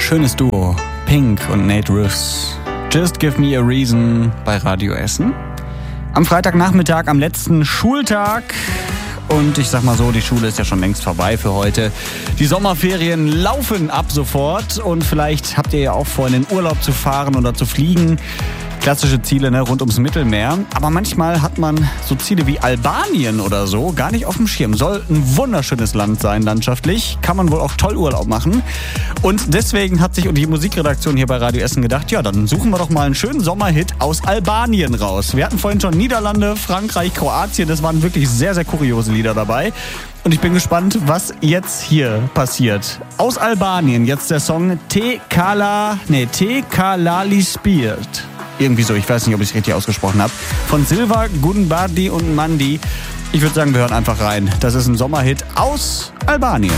Schönes Duo. Pink und Nate Ruess. Just Give Me a Reason bei Radio Essen. Am Freitagnachmittag, am letzten Schultag. Und ich sag mal so, die Schule ist ja schon längst vorbei für heute. Die Sommerferien laufen ab sofort. Und vielleicht habt ihr ja auch vor, in den Urlaub zu fahren oder zu fliegen. Klassische Ziele, ne, rund ums Mittelmeer. Aber manchmal hat man so Ziele wie Albanien oder so gar nicht auf dem Schirm. Soll ein wunderschönes Land sein, landschaftlich. Kann man wohl auch toll Urlaub machen. Und deswegen hat sich die Musikredaktion hier bei Radio Essen gedacht, ja, dann suchen wir doch mal einen schönen Sommerhit aus Albanien raus. Wir hatten vorhin schon Niederlande, Frankreich, Kroatien. Das waren wirklich sehr, sehr kuriose Lieder dabei. Und ich bin gespannt, was jetzt hier passiert. Aus Albanien jetzt der Song Te Kalali Spirit. Irgendwie so, ich weiß nicht, ob ich es richtig ausgesprochen habe. Von Silva, Gunbardi und Mandi. Ich würde sagen, wir hören einfach rein. Das ist ein Sommerhit aus Albanien.